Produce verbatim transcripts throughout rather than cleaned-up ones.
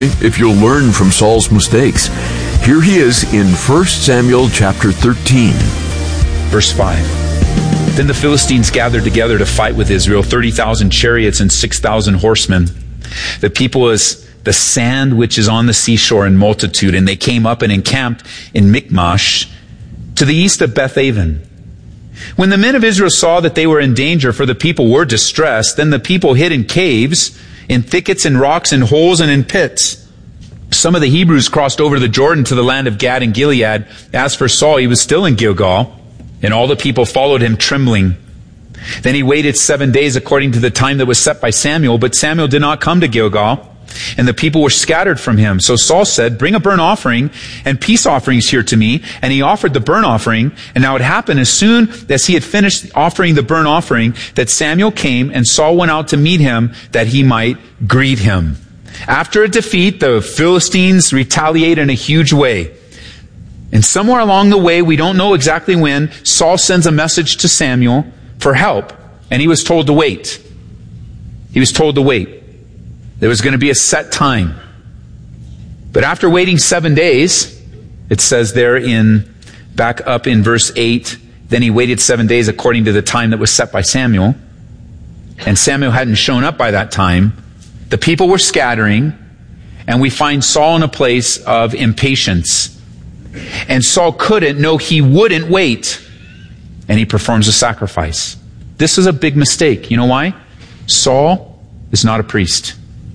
If you'll learn from Saul's mistakes. Here he is in First Samuel chapter thirteen. Verse five. Then the Philistines gathered together to fight with Israel, thirty thousand chariots and six thousand horsemen. The people is the sand which is on the seashore in multitude, and they came up and encamped in Michmash to the east of Bethaven. When the men of Israel saw that they were in danger, for the people were distressed, then the people hid in caves, in thickets and rocks and holes and in pits. Some of the Hebrews crossed over the Jordan to the land of Gad and Gilead. As for Saul, he was still in Gilgal, and all the people followed him trembling. Then he waited seven days according to the time that was set by Samuel, but Samuel did not come to Gilgal, and the people were scattered from him. So Saul said, "Bring a burnt offering and peace offerings here to me." And he offered the burnt offering. And now it happened as soon as he had finished offering the burnt offering that Samuel came, and Saul went out to meet him that he might greet him. After a defeat, the Philistines retaliate in a huge way. And somewhere along the way, we don't know exactly when, Saul sends a message to Samuel for help. And he was told to wait. He was told to wait. There was going to be a set time. But after waiting seven days, it says there in, back up in verse eight, then he waited seven days according to the time that was set by Samuel. And Samuel hadn't shown up by that time. The people were scattering, and we find Saul in a place of impatience. And Saul couldn't, no, he wouldn't wait. And he performs a sacrifice. This is a big mistake. You know why? Saul is not a priest.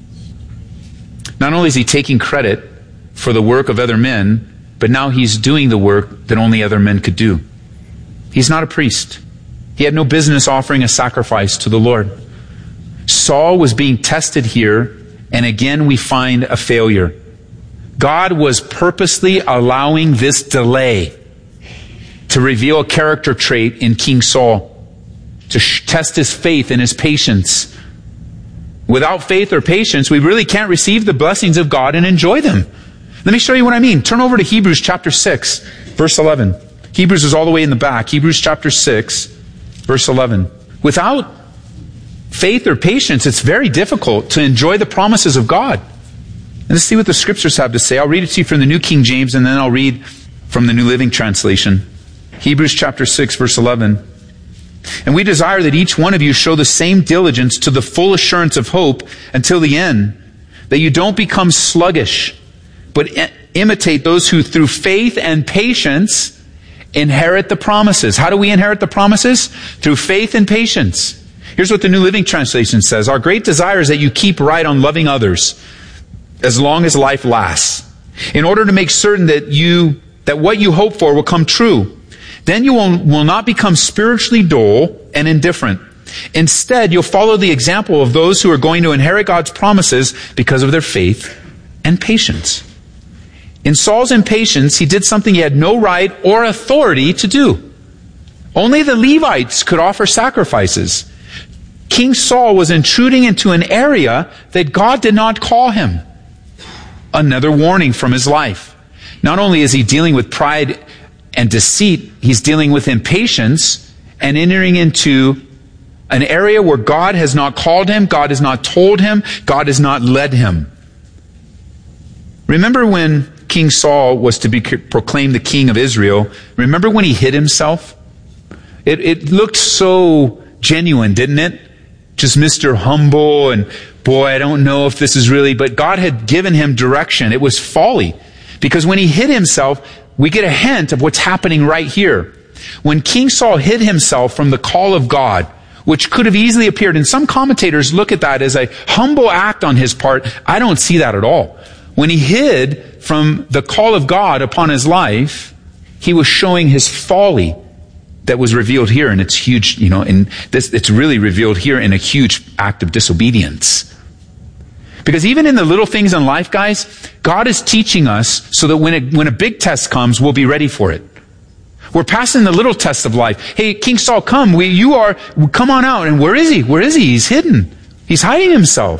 Not only is he taking credit for the work of other men, but now he's doing the work that only other men could do. He's not a priest. He had no business offering a sacrifice to the Lord. Saul was being tested here, and again we find a failure. God was purposely allowing this delay to reveal a character trait in King Saul, to test his faith and his patience. Without faith or patience, we really can't receive the blessings of God and enjoy them. Let me show you what I mean. Turn over to Hebrews chapter six, verse eleven. Hebrews is all the way in the back. Hebrews chapter six, verse eleven. Without faith or patience, it's very difficult to enjoy the promises of God. And let's see what the scriptures have to say. I'll read it to you from the New King James, and then I'll read from the New Living Translation. Hebrews chapter six, verse eleven. And we desire that each one of you show the same diligence to the full assurance of hope until the end, that you don't become sluggish, but imitate those who through faith and patience inherit the promises. How do we inherit the promises? Through faith and patience. Here's what the New Living Translation says. Our great desire is that you keep right on loving others as long as life lasts, in order to make certain that you that what you hope for will come true. Then you will, will not become spiritually dull and indifferent. Instead, you'll follow the example of those who are going to inherit God's promises because of their faith and patience. In Saul's impatience, he did something he had no right or authority to do. Only the Levites could offer sacrifices. King Saul was intruding into an area that God did not call him. Another warning from his life. Not only is he dealing with pride and deceit, he's dealing with impatience and entering into an area where God has not called him, God has not told him, God has not led him. Remember when King Saul was to be proclaimed the king of Israel, remember when he hid himself? It, it looked so genuine, didn't it? Just Mister Humble, and boy, I don't know if this is really, but God had given him direction. It was folly. Because when he hid himself, we get a hint of what's happening right here. When King Saul hid himself from the call of God, which could have easily appeared, and some commentators look at that as a humble act on his part. I don't see that at all. When he hid from the call of God upon his life, he was showing his folly that was revealed here, and it's huge, you know, and this, it's really revealed here in a huge act of disobedience. Because even in the little things in life, guys, God is teaching us so that when a, when a big test comes, we'll be ready for it. We're passing the little test of life. Hey, King Saul, come. We, you are, come on out. And where is he? Where is he? He's hidden. He's hiding himself.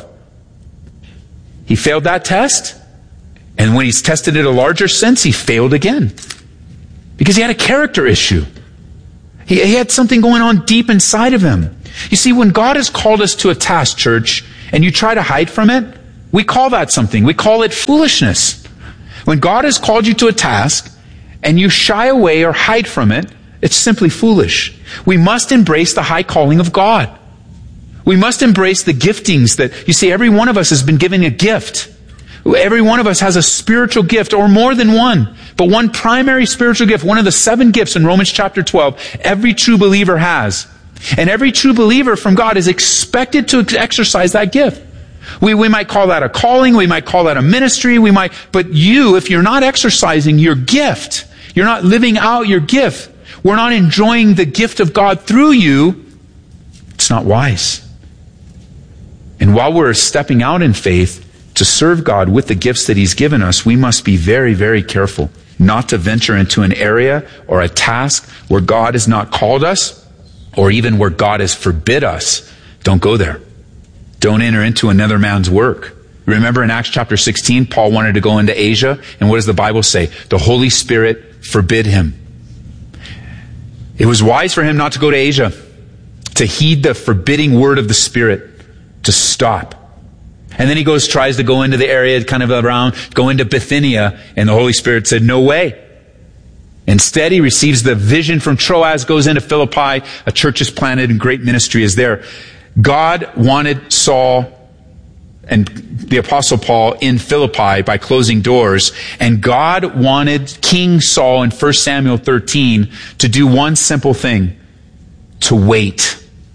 He failed that test. And when he's tested it a larger sense, he failed again. Because he had a character issue. He, he had something going on deep inside of him. You see, when God has called us to a task, church, and you try to hide from it, We call that something. We call it foolishness. When God has called you to a task and you shy away or hide from it, it's simply foolish. We must embrace the high calling of God. We must embrace the giftings that, you see, every one of us has been given a gift. Every one of us has a spiritual gift, or more than one. But one primary spiritual gift, one of the seven gifts in Romans chapter twelve, every true believer has. And every true believer from God is expected to exercise that gift. We, we might call that a calling, we might call that a ministry, we might, but you, if you're not exercising your gift, you're not living out your gift, we're not enjoying the gift of God through you, it's not wise. And while we're stepping out in faith to serve God with the gifts that He's given us, we must be very, very careful not to venture into an area or a task where God has not called us, or even where God has forbid us. Don't go there. Don't enter into another man's work. Remember in Acts chapter sixteen, Paul wanted to go into Asia, and what does the Bible say? The Holy Spirit forbid him. It was wise for him not to go to Asia, to heed the forbidding word of the Spirit, to stop. And then he goes, tries to go into the area kind of around, go into Bithynia, and the Holy Spirit said, no way. Instead, he receives the vision from Troas, goes into Philippi, a church is planted and great ministry is there. God wanted Saul and the Apostle Paul in Philippi by closing doors, and God wanted King Saul in First Samuel thirteen to do one simple thing, to wait.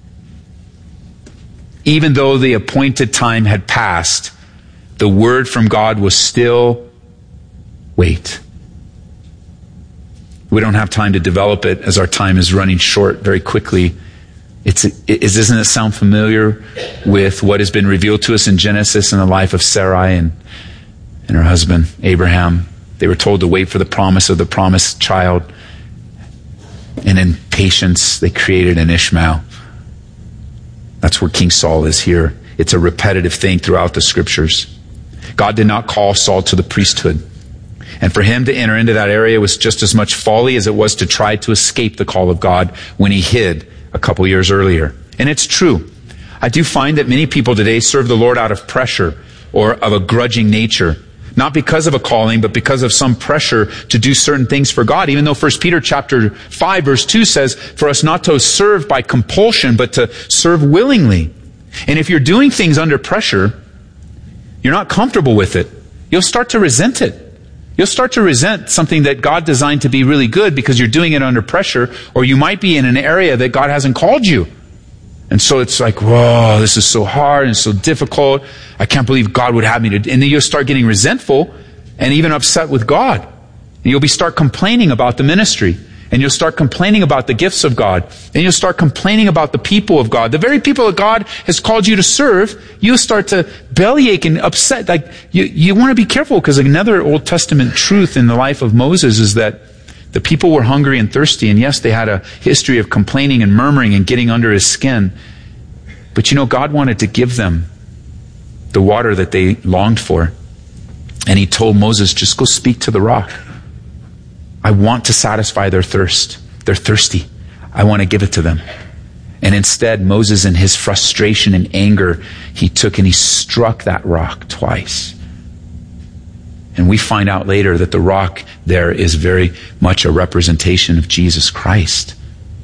Even though the appointed time had passed, the word from God was still wait. We don't have time to develop it as our time is running short very quickly. It's, it, doesn't it sound familiar with what has been revealed to us in Genesis in the life of Sarai and, and her husband, Abraham? They were told to wait for the promise of the promised child. And in patience, they created an Ishmael. That's where King Saul is here. It's a repetitive thing throughout the scriptures. God did not call Saul to the priesthood. And for him to enter into that area was just as much folly as it was to try to escape the call of God when he hid a couple years earlier. And it's true. I do find that many people today serve the Lord out of pressure or of a grudging nature. Not because of a calling, but because of some pressure to do certain things for God. Even though First Peter chapter five verse two says for us not to serve by compulsion, but to serve willingly. And if you're doing things under pressure, you're not comfortable with it. You'll start to resent it. You'll start to resent something that God designed to be really good because you're doing it under pressure, or you might be in an area that God hasn't called you. And so it's like, whoa, this is so hard and so difficult. I can't believe God would have me to... And then you'll start getting resentful and even upset with God. And you'll be start complaining about the ministry. And you'll start complaining about the gifts of God. And you'll start complaining about the people of God. The very people that God has called you to serve, you'll start to bellyache and upset. Like you, you want to be careful, because another Old Testament truth in the life of Moses is that the people were hungry and thirsty, and yes, they had a history of complaining and murmuring and getting under his skin. But you know, God wanted to give them the water that they longed for. And He told Moses, just go speak to the rock. I want to satisfy their thirst. They're thirsty. I want to give it to them. And instead, Moses, in his frustration and anger, he took and he struck that rock twice. And we find out later that the rock there is very much a representation of Jesus Christ.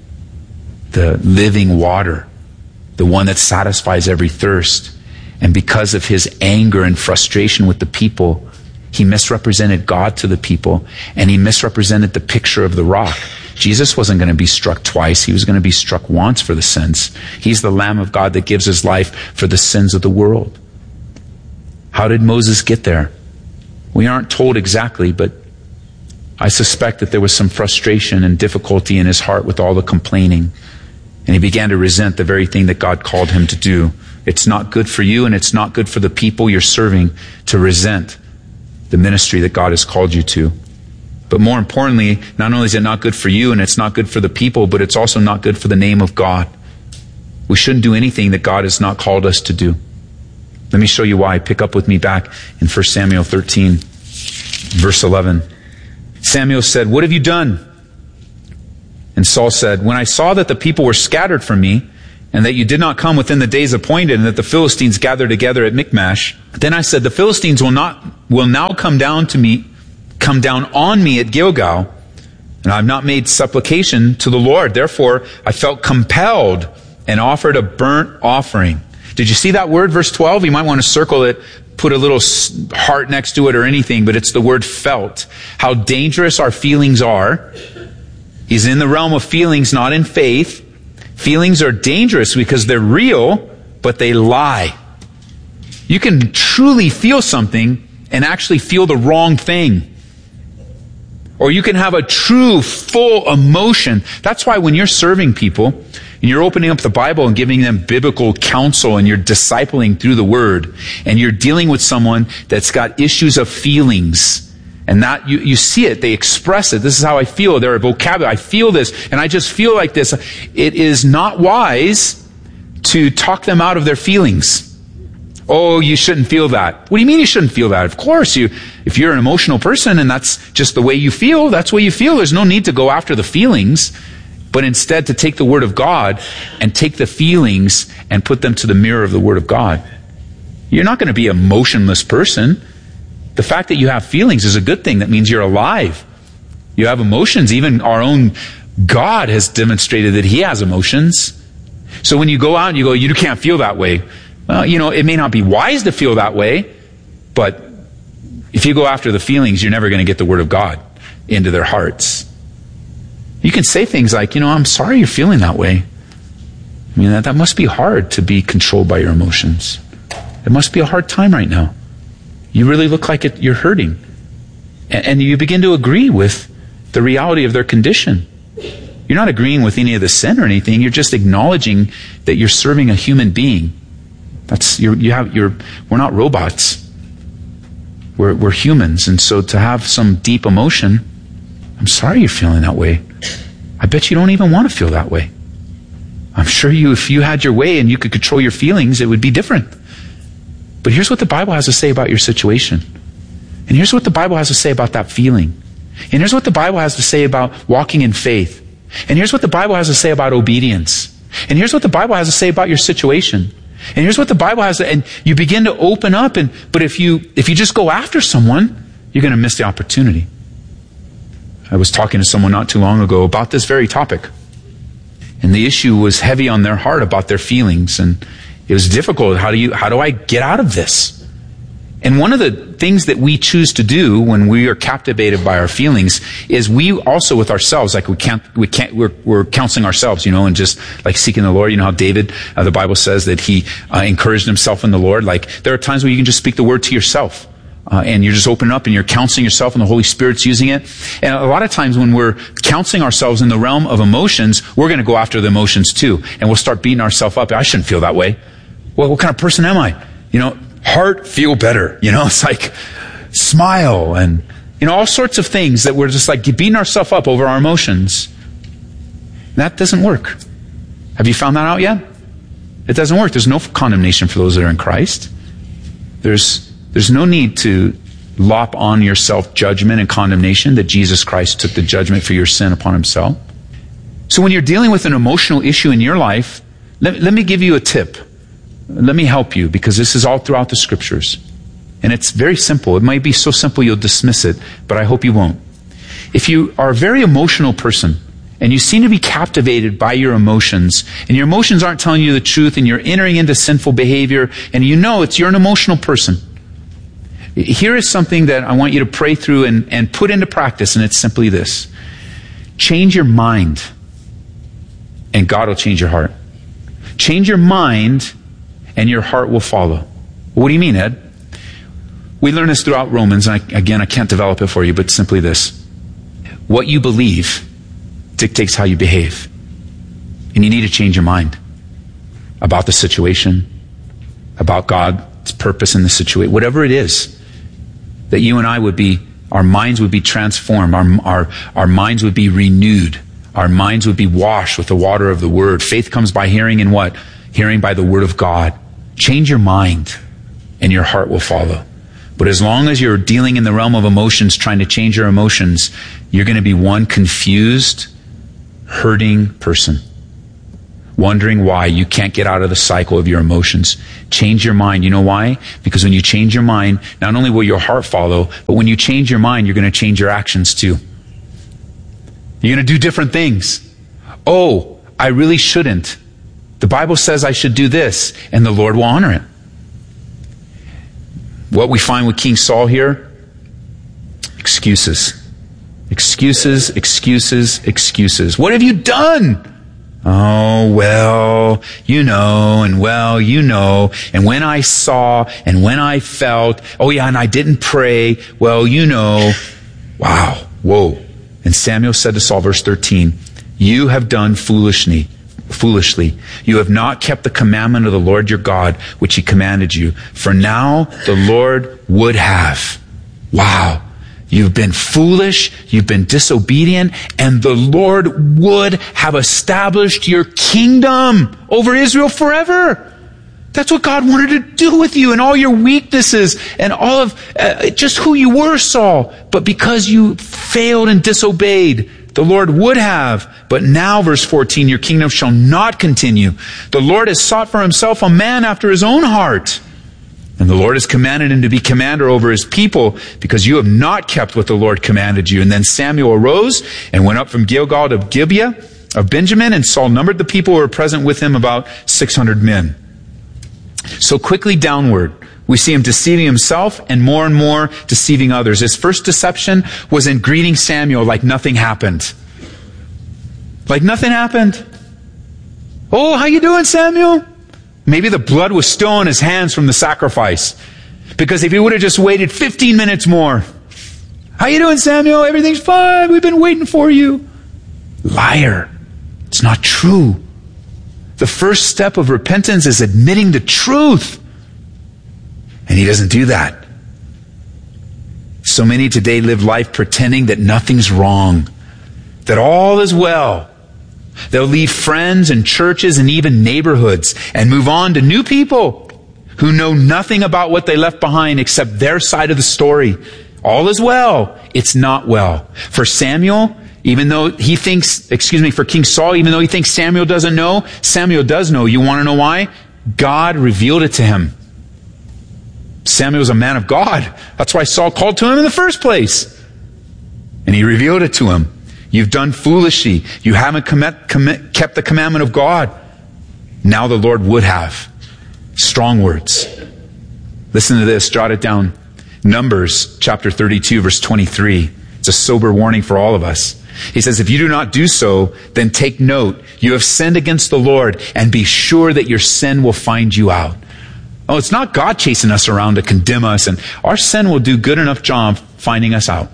The living water, the one that satisfies every thirst. And because of his anger and frustration with the people, he misrepresented God to the people, and he misrepresented the picture of the rock. Jesus wasn't going to be struck twice. He was going to be struck once for the sins. He's the Lamb of God that gives his life for the sins of the world. How did Moses get there? We aren't told exactly, but I suspect that there was some frustration and difficulty in his heart with all the complaining. And he began to resent the very thing that God called him to do. It's not good for you, and it's not good for the people you're serving to resent the ministry that God has called you to. But more importantly, not only is it not good for you and it's not good for the people, but it's also not good for the name of God. We shouldn't do anything that God has not called us to do. Let me show you why. Pick up with me back in First Samuel thirteen, verse eleven. Samuel said, "What have you done?" And Saul said, "When I saw that the people were scattered from me, and that you did not come within the days appointed, and that the Philistines gathered together at Michmash. Then I said, the Philistines will not will now come down to me, come down on me at Gilgal, and I have not made supplication to the Lord. Therefore, I felt compelled and offered a burnt offering. Did you see that word, verse twelve? You might want to circle it, put a little heart next to it or anything, but it's the word felt. How dangerous our feelings are. He's in the realm of feelings, not in faith. Feelings are dangerous because they're real, but they lie. You can truly feel something and actually feel the wrong thing. Or you can have a true, full emotion. That's why when you're serving people, and you're opening up the Bible and giving them biblical counsel, and you're discipling through the Word, and you're dealing with someone that's got issues of feelings, and that you, you see it, they express it. This is how I feel. Their vocabulary. I feel this, and I just feel like this. It is not wise to talk them out of their feelings. Oh, you shouldn't feel that. What do you mean you shouldn't feel that? Of course, you, if you're an emotional person and that's just the way you feel, that's the way you feel. There's no need to go after the feelings, but instead to take the Word of God and take the feelings and put them to the mirror of the Word of God. You're not going to be a motionless person. The fact that you have feelings is a good thing. That means you're alive. You have emotions. Even our own God has demonstrated that He has emotions. So when you go out and you go, you can't feel that way. Well, you know, it may not be wise to feel that way, but if you go after the feelings, you're never going to get the Word of God into their hearts. You can say things like, you know, I'm sorry you're feeling that way. I mean, that, that must be hard to be controlled by your emotions. It must be a hard time right now. You really look like it, you're hurting. And, and you begin to agree with the reality of their condition. You're not agreeing with any of the sin or anything. You're just acknowledging that you're serving a human being. That's you're, you have you're. We're not robots. We're we're humans, and so to have some deep emotion, I'm sorry you're feeling that way. I bet you don't even want to feel that way. I'm sure you, if you had your way and you could control your feelings, it would be different. But here's what the Bible has to say about your situation, and here's what the Bible has to say about that feeling, and here's what the Bible has to say about walking in faith, and here's what the Bible has to say about obedience, and here's what the Bible has to say about your situation. And here's what the Bible has, and you begin to open up, and but if you if you just go after someone, you're going to miss the opportunity. I was talking to someone not too long ago about this very topic, and the issue was heavy on their heart about their feelings, and it was difficult. How do you how do I get out of this? And one of the things that we choose to do when we are captivated by our feelings is we also with ourselves, like we can't, we can't, we're, we're counseling ourselves, you know, and just like seeking the Lord. You know how David, uh, the Bible says that he uh, encouraged himself in the Lord. Like there are times where you can just speak the word to yourself. Uh, and you're just opening up and you're counseling yourself and the Holy Spirit's using it. And a lot of times when we're counseling ourselves in the realm of emotions, we're going to go after the emotions too. And we'll start beating ourselves up. I shouldn't feel that way. Well, what kind of person am I? You know, heart, feel better. You know, it's like smile and, you know, all sorts of things that we're just like beating ourselves up over our emotions. That doesn't work. Have you found that out yet? It doesn't work. There's no condemnation for those that are in Christ. There's, there's no need to lop on yourself judgment and condemnation that Jesus Christ took the judgment for your sin upon Himself. So when you're dealing with an emotional issue in your life, let, let me give you a tip. Let me help you, because this is all throughout the Scriptures. And it's very simple. It might be so simple you'll dismiss it, but I hope you won't. If you are a very emotional person, and you seem to be captivated by your emotions, and your emotions aren't telling you the truth, and you're entering into sinful behavior, and you know it's you're an emotional person, here is something that I want you to pray through and, and put into practice, and it's simply this. Change your mind, and God will change your heart. Change your mind, and your heart will follow. What do you mean, Ed? We learn this throughout Romans, and I, again, I can't develop it for you, but simply this. What you believe dictates how you behave. And you need to change your mind about the situation, about God's purpose in the situation, whatever it is, that you and I would be, our minds would be transformed, our, our, our minds would be renewed, our minds would be washed with the water of the Word. Faith comes by hearing, and what? Hearing by the Word of God. Change your mind, and your heart will follow. But as long as you're dealing in the realm of emotions, trying to change your emotions, you're going to be one confused, hurting person. wondering why you can't get out of the cycle of your emotions. Change your mind. You know why? Because when you change your mind, not only will your heart follow, but when you change your mind, you're going to change your actions too. You're going to do different things. Oh, I really shouldn't. The Bible says I should do this, and the Lord will honor it. What we find with King Saul here, excuses. Excuses, excuses, excuses. What have you done? Oh, well, you know, and well, you know, and when I saw, and when I felt, oh yeah, and I didn't pray, well, you know. Wow, whoa. And Samuel said to Saul, verse thirteen, you have done foolishly. Foolishly. You have not kept the commandment of the Lord your God, which he commanded you. For now the Lord would have. Wow. You've been foolish, you've been disobedient, and the Lord would have established your kingdom over Israel forever. That's what God wanted to do with you and all your weaknesses and all of uh, just who you were, Saul. But because you failed and disobeyed, the Lord would have. But now, verse fourteen, your kingdom shall not continue. The Lord has sought for himself a man after his own heart. And the Lord has commanded him to be commander over his people because you have not kept what the Lord commanded you. And then Samuel arose and went up from Gilgal to Gibeah of Benjamin, and Saul numbered the people who were present with him, about six hundred men. So quickly downward, we see him deceiving himself and more and more deceiving others. His first deception was in greeting Samuel like nothing happened. Like nothing happened. Oh, how you doing, Samuel? Maybe the blood was still on his hands from the sacrifice. Because if he would have just waited fifteen minutes more. How you doing, Samuel? Everything's fine. We've been waiting for you. Liar. It's not true. The first step of repentance is admitting the truth. And he doesn't do that. So many today live life pretending that nothing's wrong, that all is well. They'll leave friends and churches and even neighborhoods and move on to new people who know nothing about what they left behind except their side of the story. All is well. It's not well. For Samuel, even though he thinks, excuse me, for King Saul, even though he thinks Samuel doesn't know, Samuel does know. You want to know why? God revealed it to him. Samuel's a man of God. That's why Saul called to him in the first place. And he revealed it to him. You've done foolishly. You haven't commit, commit, kept the commandment of God. Now the Lord would have. Strong words. Listen to this. Jot it down. Numbers chapter thirty-two, verse twenty-three. It's a sober warning for all of us. He says, if you do not do so, then take note. You have sinned against the Lord, and be sure that your sin will find you out. Oh, it's not God chasing us around to condemn us, and our sin will do good enough job finding us out.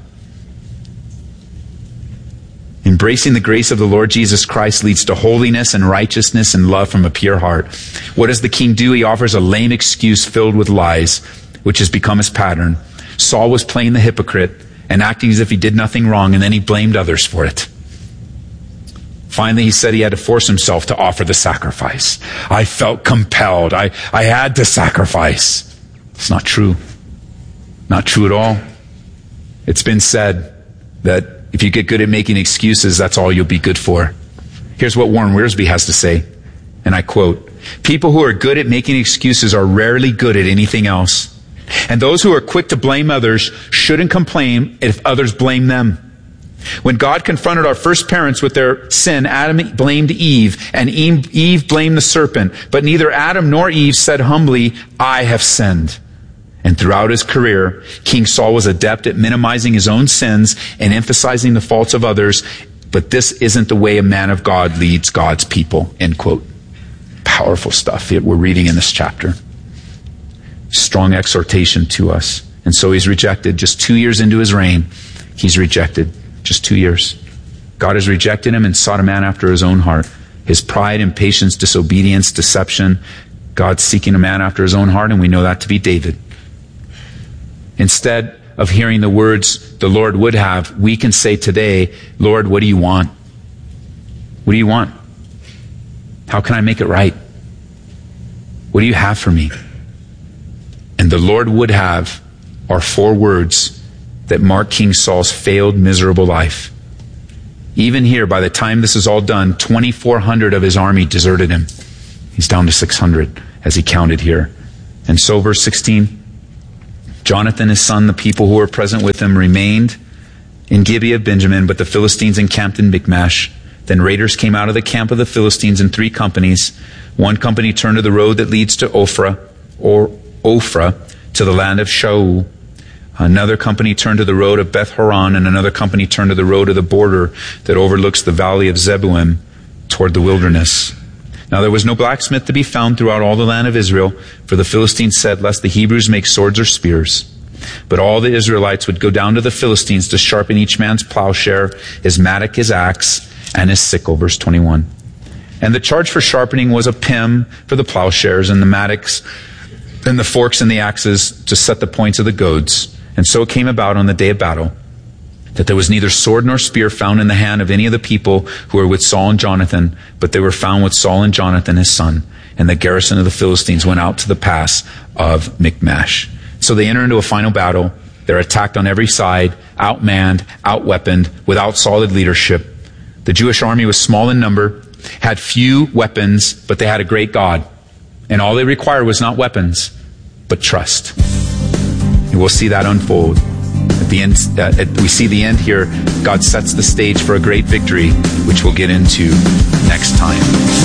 Embracing the grace of the Lord Jesus Christ leads to holiness and righteousness and love from a pure heart. What does the king do? He offers a lame excuse filled with lies, which has become his pattern. Saul was playing the hypocrite and acting as if he did nothing wrong, and then he blamed others for it. Finally, he said he had to force himself to offer the sacrifice. I felt compelled. I, I had to sacrifice. It's not true. Not true at all. It's been said that if you get good at making excuses, that's all you'll be good for. Here's what Warren Wiersbe has to say, and I quote, people who are good at making excuses are rarely good at anything else. And those who are quick to blame others shouldn't complain if others blame them. When God confronted our first parents with their sin, Adam blamed Eve, and Eve blamed the serpent. But neither Adam nor Eve said humbly, I have sinned. And throughout his career, King Saul was adept at minimizing his own sins and emphasizing the faults of others. But this isn't the way a man of God leads God's people. End quote. Powerful stuff we're reading in this chapter. Strong exhortation to us. And so he's rejected. Just two years into his reign, he's rejected. Just two years. God has rejected him and sought a man after his own heart. His pride, impatience, disobedience, deception. God's seeking a man after his own heart, and we know that to be David. Instead of hearing the words the Lord would have, we can say today, Lord, what do you want? What do you want? How can I make it right? What do you have for me? And the Lord would have are four words that mark King Saul's failed, miserable life. Even here, by the time this is all done, twenty-four hundred of his army deserted him. He's down to six hundred as he counted here. And so, verse sixteen, Jonathan, his son, the people who were present with him remained in Gibeah of Benjamin, but the Philistines encamped in Michmash. Then raiders came out of the camp of the Philistines in three companies. One company turned to the road that leads to Ophrah, or Ophrah, to the land of Shaul. Another company turned to the road of Beth Horon, and another company turned to the road of the border that overlooks the valley of Zeboim toward the wilderness. Now there was no blacksmith to be found throughout all the land of Israel, for the Philistines said, lest the Hebrews make swords or spears. But all the Israelites would go down to the Philistines to sharpen each man's plowshare, his mattock, his axe, and his sickle. Verse twenty-one. And the charge for sharpening was a pim for the plowshares, and the mattocks, and the forks and the axes to set the points of the goads. And so it came about on the day of battle that there was neither sword nor spear found in the hand of any of the people who were with Saul and Jonathan, but they were found with Saul and Jonathan his son. And the garrison of the Philistines went out to the pass of Michmash. So they enter into a final battle. They're attacked on every side, outmanned, outweaponed, without solid leadership. The Jewish army was small in number, had few weapons, but they had a great God. And all they required was not weapons, but trust. And we'll see that unfold. At the end, uh, at, we see the end here. God sets the stage for a great victory, which we'll get into next time.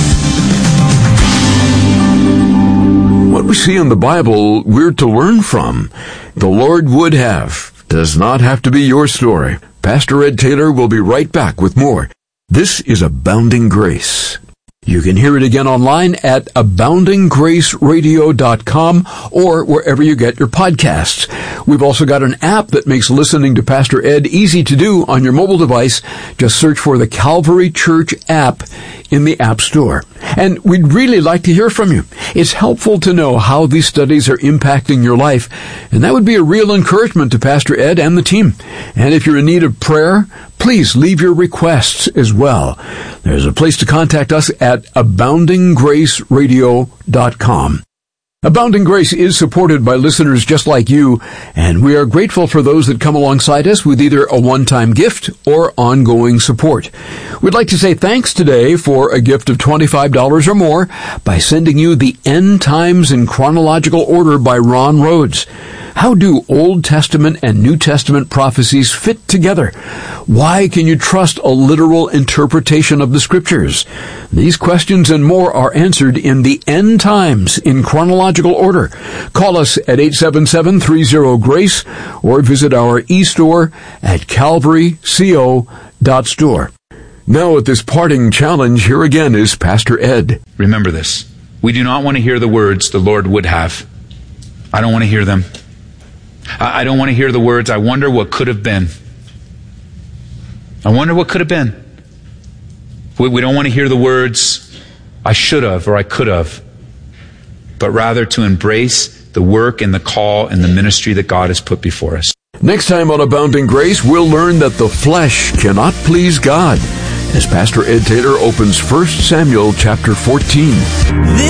What we see in the Bible, we're to learn from. The Lord would have. Does not have to be your story. Pastor Ed Taylor will be right back with more. This is Abounding Grace. You can hear it again online at abounding grace radio dot com or wherever you get your podcasts. We've also got an app that makes listening to Pastor Ed easy to do on your mobile device. Just search for the Calvary Church app in the App Store. And we'd really like to hear from you. It's helpful to know how these studies are impacting your life, and that would be a real encouragement to Pastor Ed and the team. And if you're in need of prayer, please leave your requests as well. There's a place to contact us at abounding grace radio dot com. Abounding Grace is supported by listeners just like you, and we are grateful for those that come alongside us with either a one-time gift or ongoing support. We'd like to say thanks today for a gift of twenty-five dollars or more by sending you The End Times in Chronological Order by Ron Rhodes. How do Old Testament and New Testament prophecies fit together? Why can you trust a literal interpretation of the Scriptures? These questions and more are answered in The End Times in Chronological Order. Call us at eight seven seven, three zero, GRACE or visit our e-store at calvary co dot store. Now at this parting challenge, here again is Pastor Ed. Remember this. We do not want to hear the words the Lord would have. I don't want to hear them. I don't want to hear the words, I wonder what could have been. I wonder what could have been. We don't want to hear the words, I should have or I could have. But rather to embrace the work and the call and the ministry that God has put before us. Next time on Abounding Grace, we'll learn that the flesh cannot please God, as Pastor Ed Taylor opens First Samuel chapter fourteen.